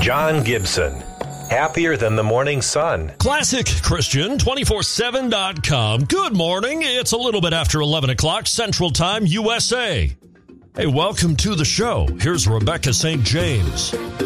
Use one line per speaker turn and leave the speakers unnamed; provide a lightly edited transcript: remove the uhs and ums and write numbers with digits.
John Gibson, happier than the morning sun.
Classic Christian, 247.com. Good morning. It's a little bit after 11 o'clock Central Time, USA. Hey, welcome to the show. Here's Rebecca St. James.